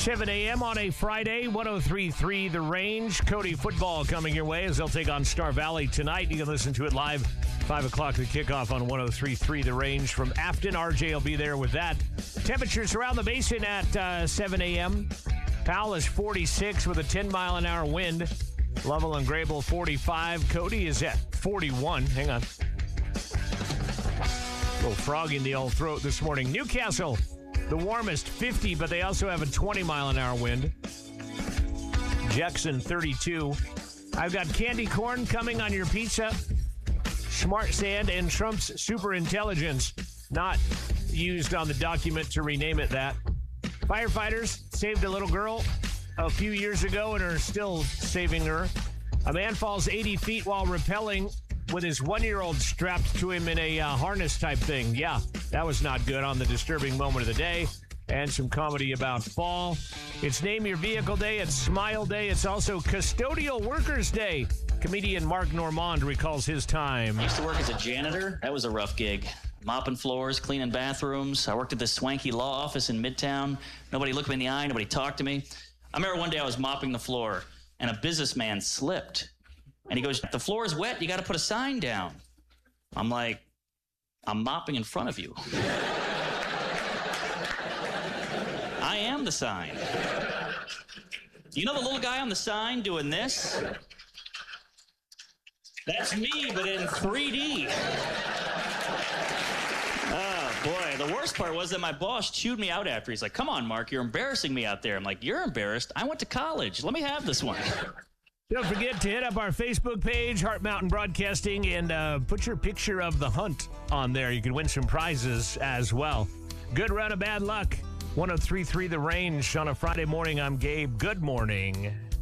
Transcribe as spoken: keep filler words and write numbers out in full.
seven a.m. on a Friday, one oh three point three The Range. Cody football coming your way as they'll take on Star Valley tonight. You can listen to it live, five o'clock the kickoff on one oh three point three The Range from Afton. R J will be there with that. Temperatures around the basin at uh, seven a.m. Powell is forty-six with a ten mile an hour wind. Lovell and Grable forty-five. Cody is at forty-one. Hang on. A little frog in the old throat this morning. Newcastle, the warmest, fifty, but they also have a twenty mile an hour wind. Jackson, thirty-two. I've got candy corn coming on your pizza. Smart Sand and Trump's Super Intelligence. Not used on the document to rename it that. Firefighters saved a little girl a few years ago and are still saving her. A man falls eighty feet while rappelling with his one-year-old strapped to him in a uh, harness type thing. Yeah, that was not good on the disturbing moment of the day. And some comedy about fall. It's Name Your Vehicle Day. It's Smile Day. It's also Custodial Workers Day. Comedian Mark Normand recalls his time. I used to work as a janitor. That was a rough gig. Mopping floors, cleaning bathrooms. I worked at this swanky law office in Midtown. Nobody looked me in the eye. Nobody talked to me. I remember one day I was mopping the floor, and a businessman slipped. And he goes, "The floor is wet. You got to put a sign down." I'm like, "I'm mopping in front of you." I am the sign. You know the little guy on the sign doing this? That's me, but in three D. Oh, boy. The worst part was that my boss chewed me out after. He's like, "Come on, Mark, you're embarrassing me out there." I'm like, "You're embarrassed? I went to college. Let me have this one." Don't forget to hit up our Facebook page, Heart Mountain Broadcasting, and uh, put your picture of the hunt on there. You can win some prizes as well. Good run of bad luck. one oh three point three The Range on a Friday morning. I'm Gabe. Good morning.